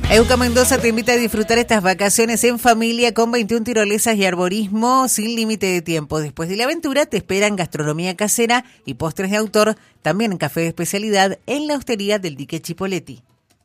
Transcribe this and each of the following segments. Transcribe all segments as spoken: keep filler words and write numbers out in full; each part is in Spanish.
Euca Mendoza te invita a disfrutar estas vacaciones en familia con veintiuna tirolesas y arborismo sin límite de tiempo. Después de la aventura te esperan gastronomía casera y postres de autor, también café de especialidad en la hostería del Dique Chipoleti.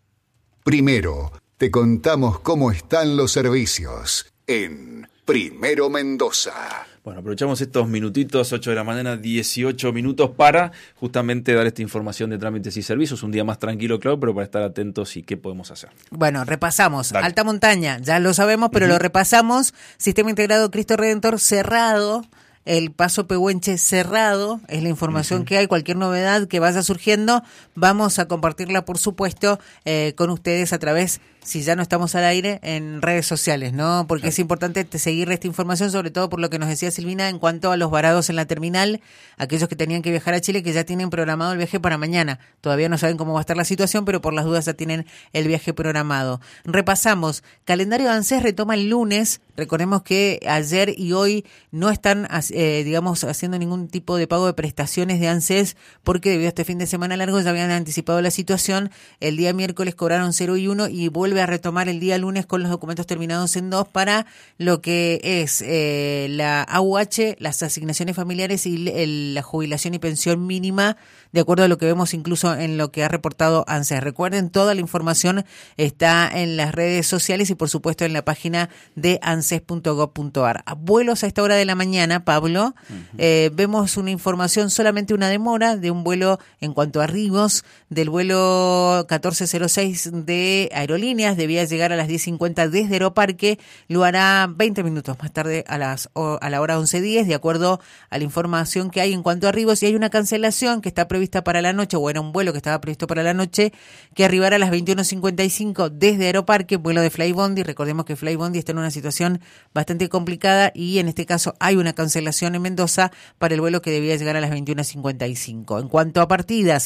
Primero, te contamos cómo están los servicios en Primero Mendoza. Bueno, aprovechamos estos minutitos, ocho de la mañana, dieciocho minutos, para justamente dar esta información de trámites y servicios. Un día más tranquilo, claro, pero para estar atentos y qué podemos hacer. Bueno, repasamos. Dale. Alta montaña, ya lo sabemos, pero uh-huh. lo repasamos. Sistema integrado Cristo Redentor cerrado. El paso Pehuenche cerrado, es la información uh-huh. que hay. Cualquier novedad que vaya surgiendo, vamos a compartirla, por supuesto, eh, con ustedes a través, si ya no estamos al aire, en redes sociales, ¿no? Porque claro. es importante seguir esta información, sobre todo por lo que nos decía Silvina en cuanto a los varados en la terminal, aquellos que tenían que viajar a Chile, que ya tienen programado el viaje para mañana. Todavía no saben cómo va a estar la situación, pero por las dudas ya tienen el viaje programado. Repasamos, calendario de ANSES retoma el lunes. Recordemos que ayer y hoy no están, eh, digamos, haciendo ningún tipo de pago de prestaciones de ANSES, porque debido a este fin de semana largo ya habían anticipado la situación. El día miércoles cobraron cero y uno y vuelve a retomar el día lunes con los documentos terminados en dos para lo que es eh, la A U H, las asignaciones familiares y el, la jubilación y pensión mínima, de acuerdo a lo que vemos incluso en lo que ha reportado ANSES. Recuerden, toda la información está en las redes sociales y por supuesto en la página de anses punto gob punto ar. Vuelos a esta hora de la mañana, Pablo, uh-huh. eh, vemos una información, solamente una demora de un vuelo en cuanto a arribos del vuelo catorce cero seis de Aerolíneas. Debía llegar a las diez cincuenta desde Aeroparque, lo hará veinte minutos más tarde a las a la hora once diez, de acuerdo a la información que hay en cuanto a arribos. Y hay una cancelación que está prevista para la noche, o era un vuelo que estaba previsto para la noche, que arribará a las veintiuno cincuenta y cinco desde Aeroparque, vuelo de Flybondi. Recordemos que Flybondi está en una situación bastante complicada y en este caso hay una cancelación en Mendoza para el vuelo que debía llegar a las veintiuno cincuenta y cinco. En cuanto a partidas,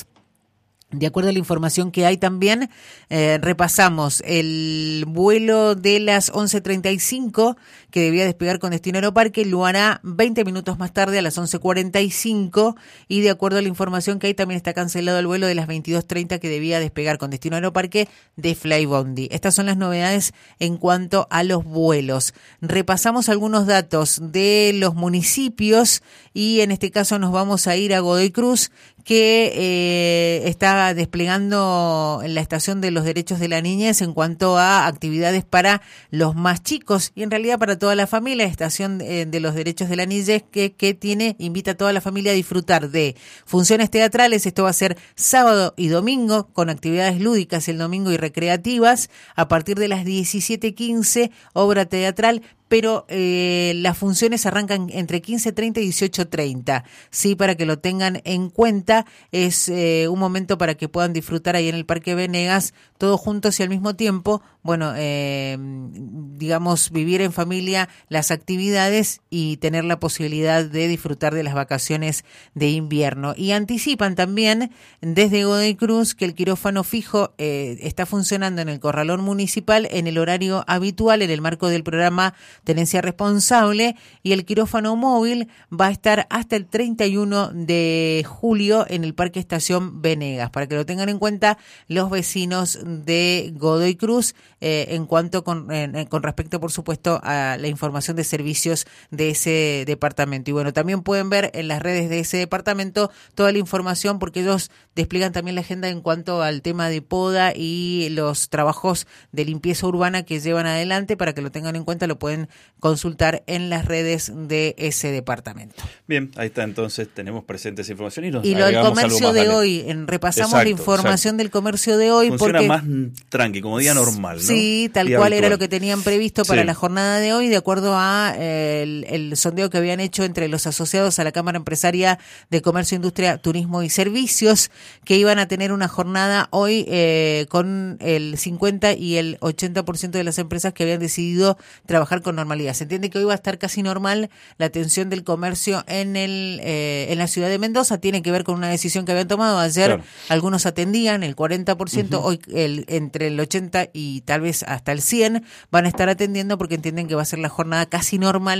de acuerdo a la información que hay también, eh, repasamos el vuelo de las once treinta y cinco que debía despegar con destino Aeroparque, lo hará veinte minutos más tarde a las once cuarenta y cinco, y de acuerdo a la información que hay también está cancelado el vuelo de las veintidós treinta que debía despegar con destino Aeroparque de Flybondi. Estas son las novedades en cuanto a los vuelos. Repasamos algunos datos de los municipios y en este caso nos vamos a ir a Godoy Cruz, que eh, está desplegando en la estación de los derechos de la niñez en cuanto a actividades para los más chicos y en realidad para toda la familia. Estación de, de los derechos de la niñez que, que tiene, invita a toda la familia a disfrutar de funciones teatrales. Esto va a ser sábado y domingo con actividades lúdicas el domingo y recreativas. A partir de las diecisiete quince, obra teatral, pero eh, las funciones arrancan entre quince treinta y dieciocho treinta. Sí, para que lo tengan en cuenta, es eh, un momento para que puedan disfrutar ahí en el Parque Venegas, todos juntos y al mismo tiempo, bueno, eh, digamos, vivir en familia las actividades y tener la posibilidad de disfrutar de las vacaciones de invierno. Y anticipan también desde Godoy Cruz que el quirófano fijo eh, está funcionando en el Corralón Municipal en el horario habitual, en el marco del programa Tenencia Responsable, y el quirófano móvil va a estar hasta el treinta y uno de julio en el Parque Estación Venegas, para que lo tengan en cuenta los vecinos de Godoy Cruz, eh, en cuanto con, eh, con respecto, por supuesto, a la información de servicios de ese departamento. Y bueno, también pueden ver en las redes de ese departamento toda la información, porque ellos despliegan también la agenda en cuanto al tema de poda y los trabajos de limpieza urbana que llevan adelante. Para que lo tengan en cuenta, lo pueden consultar en las redes de ese departamento. Bien, ahí está, entonces tenemos presente esa información y nos y lo del comercio de hoy, en, repasamos exacto, la información exacto. del comercio de hoy. Funciona porque, más tranqui, como día normal, ¿no? Sí, tal día cual habitual. Era lo que tenían previsto para sí. la jornada de hoy, de acuerdo a eh, el, el sondeo que habían hecho entre los asociados a la Cámara Empresaria de Comercio, Industria, Turismo y Servicios, que iban a tener una jornada hoy eh, con el cincuenta y el ochenta por ciento de las empresas que habían decidido trabajar con normalidad. Se entiende que hoy va a estar casi normal la atención del comercio en el eh, en la ciudad de Mendoza. Tiene que ver con una decisión que habían tomado ayer. Claro. Algunos atendían el cuarenta por ciento, uh-huh. hoy el, entre el ochenta y tal vez hasta el cien van a estar atendiendo, porque entienden que va a ser la jornada casi normal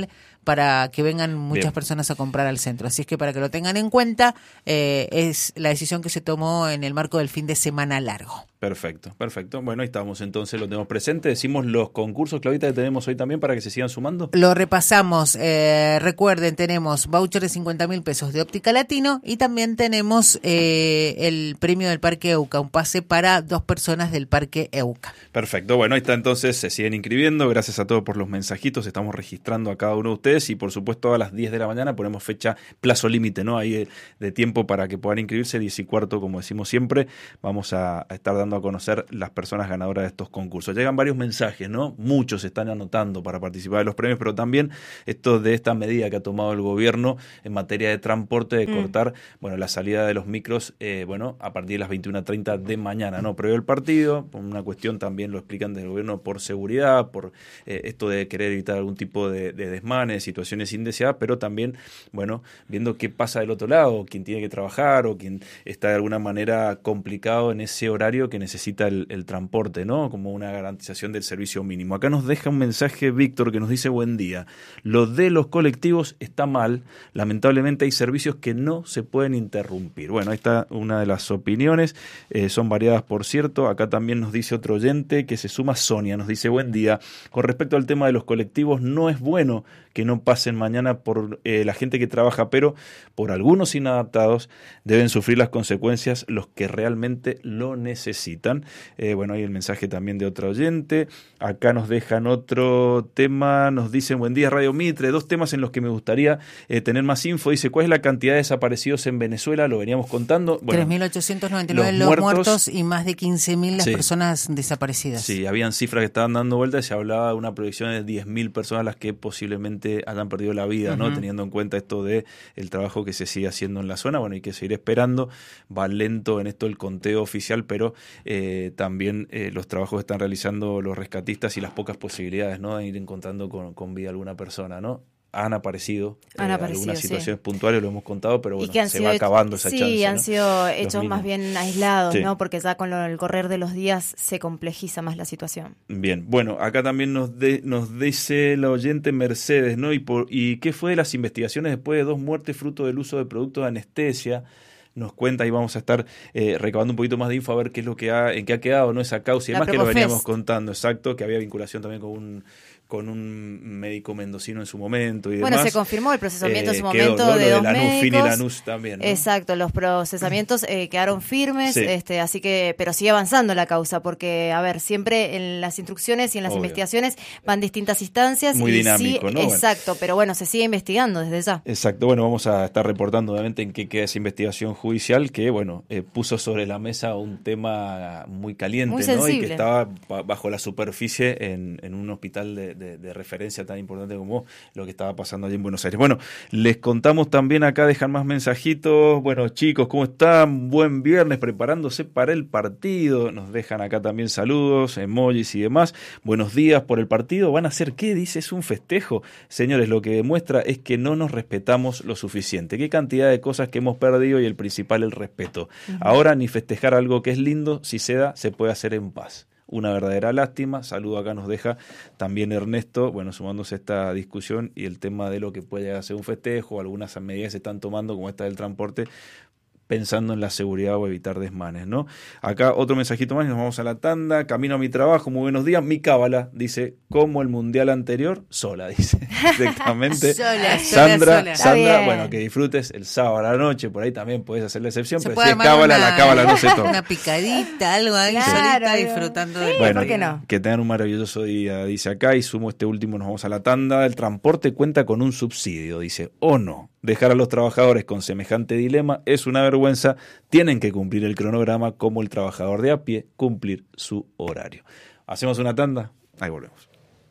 para que vengan muchas Bien. personas a comprar al centro. Así es que para que lo tengan en cuenta, eh, es la decisión que se tomó en el marco del fin de semana largo. Perfecto, perfecto. Bueno, ahí estamos entonces, lo tenemos presente. Decimos los concursos, Claudita, que tenemos hoy también para que se sigan sumando. Lo repasamos. Eh, recuerden, tenemos voucher de cincuenta mil pesos de Óptica Latino y también tenemos eh, el premio del Parque Euca, un pase para dos personas del Parque Euca. Perfecto, bueno, ahí está entonces, se siguen inscribiendo. Gracias a todos por los mensajitos, estamos registrando a cada uno de ustedes y por supuesto a las diez de la mañana ponemos fecha, plazo límite, ¿no? Ahí de, de tiempo para que puedan inscribirse, diez y cuarto, como decimos siempre. Vamos a, a estar dando a conocer las personas ganadoras de estos concursos. Llegan varios mensajes, ¿no? Muchos se están anotando para participar de los premios, pero también esto de esta medida que ha tomado el gobierno en materia de transporte, de mm. cortar, bueno, la salida de los micros, eh, bueno, a partir de las veintiuna treinta de mañana, ¿no? Previo el partido, por una cuestión también lo explican del gobierno por seguridad, por eh, esto de querer evitar algún tipo de, de desmanes, situaciones indeseadas, pero también, bueno, viendo qué pasa del otro lado, quien tiene que trabajar o quien está de alguna manera complicado en ese horario que necesita El, el transporte, ¿no? Como una garantización del servicio mínimo. Acá nos deja un mensaje Víctor que nos dice: buen día. Lo de los colectivos está mal. Lamentablemente hay servicios que no se pueden interrumpir. Bueno, ahí está una de las opiniones. Eh, son variadas, por cierto. Acá también nos dice otro oyente que se suma, Sonia. Nos dice: buen día. Con respecto al tema de los colectivos, no es bueno que no pasen mañana por eh, la gente que trabaja, pero por algunos inadaptados deben sufrir las consecuencias los que realmente lo necesitan. Eh, bueno, hay el mensaje también de otro oyente. Acá nos dejan otro tema, nos dicen: buen día Radio Mitre, dos temas en los que me gustaría eh, tener más info. Dice: ¿cuál es la cantidad de desaparecidos en Venezuela? Lo veníamos contando. Bueno, tres mil ochocientos noventa y nueve los, los muertos, muertos y más de quince mil las sí. personas desaparecidas. Sí, habían cifras que estaban dando vueltas y se hablaba de una proyección de diez mil personas las que posiblemente hayan perdido la vida, uh-huh. ¿no? Teniendo en cuenta esto de el trabajo que se sigue haciendo en la zona. Bueno, hay que seguir esperando. Va lento en esto el conteo oficial, pero eh, también eh, los trabajos que están realizando los rescatistas y las pocas posibilidades, ¿no? de ir encontrando con, con vida alguna persona, ¿no? Han aparecido, han eh, aparecido algunas sí. situaciones puntuales, lo hemos contado, pero bueno, se sido, va acabando esa sí, chance. Sí, han ¿no? sido hechos más bien aislados, sí. ¿no? Porque ya con lo, el correr de los días se complejiza más la situación. Bien, bueno, acá también nos de, nos dice la oyente Mercedes, ¿no? Y, por, ¿Y qué fue de las investigaciones después de dos muertes fruto del uso de productos de anestesia? Nos cuenta y vamos a estar eh, recabando un poquito más de info a ver qué es lo que ha, en qué ha quedado, ¿no? Esa causa y demás que lo veníamos contando, exacto, que había vinculación también con un con un médico mendocino en su momento y demás. Bueno, se confirmó el procesamiento eh, en su momento quedó, ¿no? de Lo dos de Lanús, médicos. Fin y Lanús también, ¿no? Exacto, los procesamientos eh, quedaron firmes, sí. este, así que, pero sigue avanzando la causa, porque, a ver, siempre en las instrucciones y en las Obvio. investigaciones van distintas instancias. Muy y dinámico, sí, ¿no? Exacto, bueno. Pero bueno, se sigue investigando desde ya. Exacto, bueno, vamos a estar reportando obviamente en qué queda esa investigación judicial que, bueno, eh, puso sobre la mesa un tema muy caliente, muy ¿no? Y que estaba bajo la superficie en, en un hospital de, de, de referencia tan importante como lo que estaba pasando allí en Buenos Aires. Bueno, les contamos también acá, dejan más mensajitos. Bueno, chicos, ¿cómo están? Buen viernes, preparándose para el partido. Nos dejan acá también saludos, emojis y demás. Buenos días por el partido. ¿Van a hacer qué? Dice, es un festejo. Señores, lo que demuestra es que no nos respetamos lo suficiente. Qué cantidad de cosas que hemos perdido y el principal, el respeto. Uh-huh. Ahora ni festejar algo que es lindo, si se da, se puede hacer en paz. Una verdadera lástima. Saludo acá nos deja también Ernesto, bueno, sumándose a esta discusión y el tema de lo que puede llegar a ser un festejo, algunas medidas que se están tomando como esta del transporte, pensando en la seguridad o evitar desmanes, ¿no? Acá otro mensajito más y nos vamos a la tanda. Camino a mi trabajo, muy buenos días. Mi cábala, dice, como el mundial anterior, sola, dice, directamente. sola, Sandra, sola. Sandra, bueno, que disfrutes el sábado a la noche, por ahí también podés hacer la excepción, se pero si es cábala, una, la cábala no se toca. Una picadita, algo ahí, claro, solita, disfrutando sí, de bueno, ¿por qué no? Que tengan un maravilloso día, dice acá, y sumo este último, nos vamos a la tanda. El transporte cuenta con un subsidio, dice, o no. Dejar a los trabajadores con semejante dilema es una vergüenza. Tienen que cumplir el cronograma como el trabajador de a pie, cumplir su horario. Hacemos una tanda, ahí volvemos.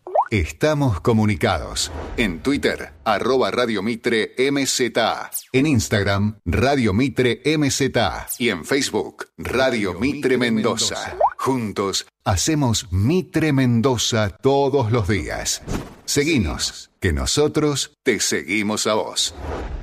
Estamos comunicados. En Twitter, arroba Radio Mitre M Z A. En Instagram, Radio Mitre M Z A. Y en Facebook, Radio Mitre Mendoza. Juntos, hacemos Mitre Mendoza todos los días. Seguinos, que nosotros te seguimos a vos.